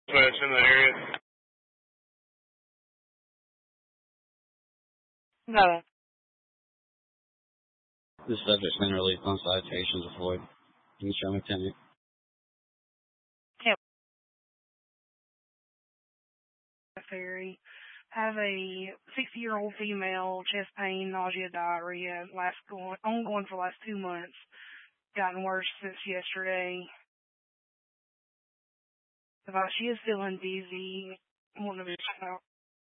That's in the area. No. The subject's been released on citations of Floyd. Can you show me, Timmy? Yep. Ferry. Have a 60-year-old female, chest pain, nausea, diarrhea, ongoing for the last 2 months. Gotten worse since yesterday. She is feeling dizzy, wanting to be out.